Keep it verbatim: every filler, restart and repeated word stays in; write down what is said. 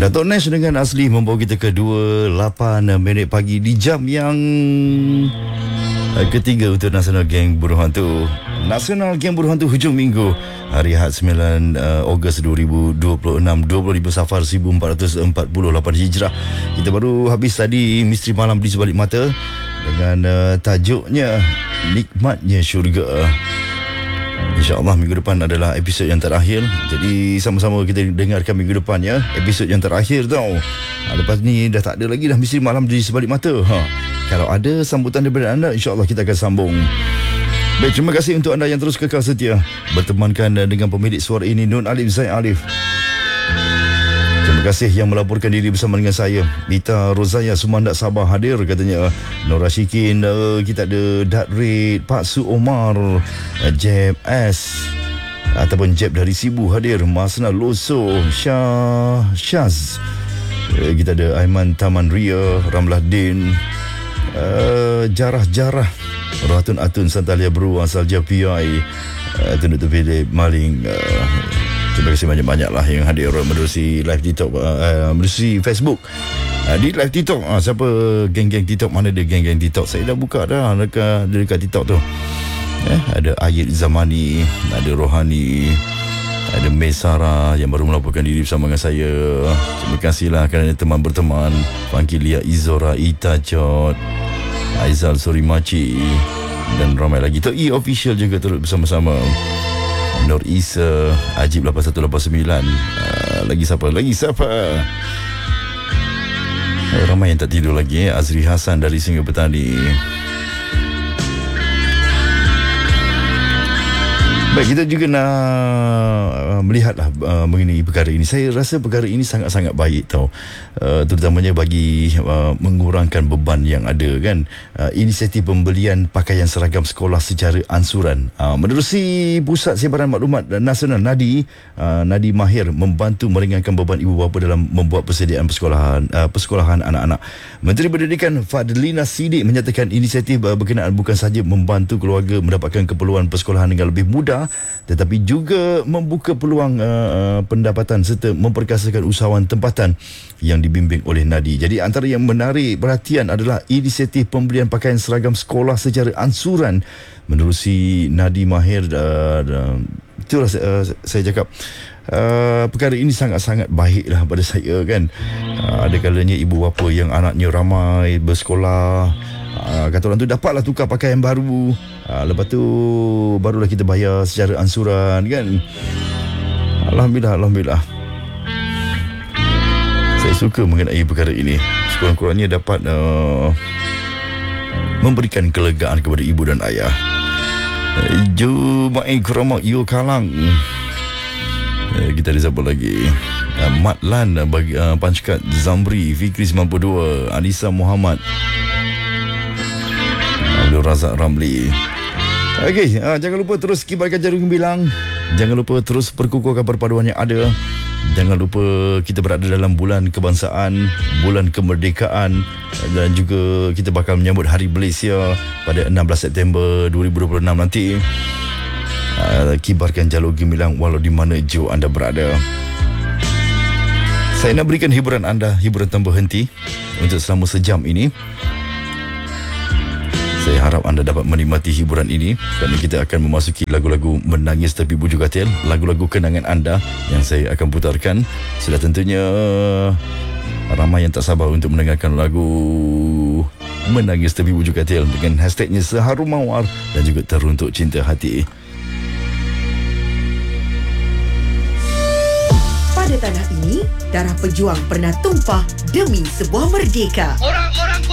Dato' Nash dengan Asli membawa kita ke dua puluh lapan minit pagi di jam yang ketiga untuk Nasional Geng Buruh Hantu. Nasional Geng Buruh Hantu hujung minggu hari Ahad sembilan Ogos dua ribu dua puluh enam, dua puluh ribu Safar seribu empat ratus empat puluh lapan Hijrah. Kita baru habis tadi Misteri Malam di Sebalik Mata dengan uh, tajuknya Nikmatnya Syurga. InsyaAllah minggu depan adalah episod yang terakhir. Jadi sama-sama kita dengarkan minggu depan ya, episod yang terakhir tau. ha, Lepas ni dah tak ada lagi dah Misteri Malam di Sebalik Mata. ha. Kalau ada sambutan daripada anda, InsyaAllah kita akan sambung. Baik, terima kasih untuk anda yang terus kekal setia bertemankan dengan pemilik suara ini, Nun Alif Zain Alif. Terima kasih yang melaporkan diri bersama dengan saya, Mita Rozaya Sumandak Sabah hadir katanya. Nora Syikin, uh, kita ada Dat Red, Pak Su Omar, uh, Jeb S ataupun Jeb dari Sibu hadir. Masna Loso, Syah Syaz, uh, kita ada Aiman Taman Ria, Ramlah Din, uh, Jarah-Jarah, Ratun Atun Santalia Bru, Asal J P I, uh, Tunduk Terpilih Maling. uh, Terima kasih banyak-banyak lah yang hadir menerusi live TikTok, uh, menerusi Facebook. Uh, di live TikTok, uh, siapa geng-geng TikTok, mana ada geng-geng TikTok? Saya dah buka dah dekat, dekat TikTok tu. Eh, ada Ayed Zamani, ada Rohani, ada Mesara yang baru melaporkan diri bersama dengan saya. Terima kasihlah kerana teman berteman. Fangkilia Izora, Ita Jod, Aizal Surimaci dan ramai lagi. Tok E Official juga turut bersama-sama. Nur Isa, Ajib lapan satu lapan sembilan. uh, Lagi siapa? Lagi siapa? Eh, ramai yang tak tidur lagi. eh. Azri Hassan dari Singa Petani. Baik, kita juga nak uh, melihatlah uh, mengenai perkara ini. Saya rasa perkara ini sangat-sangat baik tau, uh, terutamanya bagi uh, mengurangkan beban yang ada kan. uh, Inisiatif pembelian pakaian seragam sekolah secara ansuran. uh, Menerusi Pusat Sebaran Maklumat Nasional Nadi, uh, Nadi Mahir membantu meringankan beban ibu bapa dalam membuat persediaan persekolahan uh, persekolahan anak-anak. Menteri Pendidikan Fadlina Sidik menyatakan inisiatif uh, berkenaan bukan sahaja membantu keluarga mendapatkan keperluan persekolahan dengan lebih mudah, tetapi juga membuka peluang uh, pendapatan serta memperkasakan usahawan tempatan yang dibimbing oleh Nadi. Jadi antara yang menarik perhatian adalah inisiatif pembelian pakaian seragam sekolah secara ansuran menerusi Nadi Mahir. Uh, uh, itulah uh, saya cakap. Uh, perkara ini sangat-sangat baiklah pada saya kan. Uh, ada kalanya ibu bapa yang anaknya ramai bersekolah, uh, kata orang tu dapatlah tukar pakaian baru, uh, lepas tu barulah kita bayar secara ansuran kan. Alhamdulillah, Alhamdulillah. Saya suka mengenai perkara ini. Sekurang-kurangnya dapat uh, memberikan kelegaan kepada ibu dan ayah. uh, Juma'i Kuramak Yo Kalang. Uh, kita ada siapa lagi? uh, Matlan uh, bagi, uh, Panchkat Zamri, Fikri sembilan puluh dua, Anissa Muhammad, Abdul Razak Ramli. Okey, uh, jangan lupa terus kibarkan jarum gemilang. Jangan lupa terus perkukuhkan perpaduan yang ada. Jangan lupa kita berada dalam bulan kebangsaan, bulan kemerdekaan, dan juga kita bakal menyambut Hari Malaysia pada enam belas September dua ribu dua puluh enam nanti. Uh, kibarkan jalur gemilang walau di mana jauh anda berada. Saya nak berikan hiburan anda, hiburan tanpa henti untuk selama sejam ini. Saya harap anda dapat menikmati hiburan ini kerana kita akan memasuki lagu-lagu menangis tepi bujur katil, lagu-lagu kenangan anda yang saya akan putarkan. Sudah tentunya ramai yang tak sabar untuk mendengarkan lagu menangis tepi bujur katil dengan hashtagnya Seharu Mawar dan juga Teruntuk Cinta Hati. Pada tanah ini, darah pejuang pernah tumpah demi sebuah merdeka. Orang-orang